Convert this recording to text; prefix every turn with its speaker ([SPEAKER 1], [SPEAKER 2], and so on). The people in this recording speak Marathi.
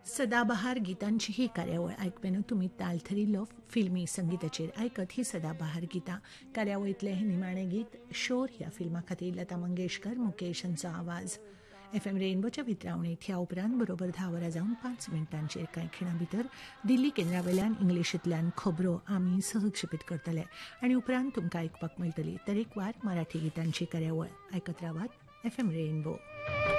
[SPEAKER 1] सदाबहार गितांची ही कार्यावळ आयकपेन तुम्ही तालथरी लव फिल्मी संगीताचेर आयकत ही सदाबहार गितां कार्यावळीतले हे निमाणे गीत शोर ह्या फिल्मा खातीर लता मंगेशकर मुकेश हांचो आवाज FM रेनबोच्या वितरावणीत ह्या उपरांत बरोबर 10 वरां जावन 5 मिनटांचेर कांय खिणां भितर दिल्ली केंद्रावेल्यान इंग्लिशींतल्यान खबरो आमी सहक्षेपीत करतले आनी उपरांत तुमकां आयकपाक मेळटली तरेकवार मराठी गितांची कार्यावळ आयकत रावात FM रेनबो.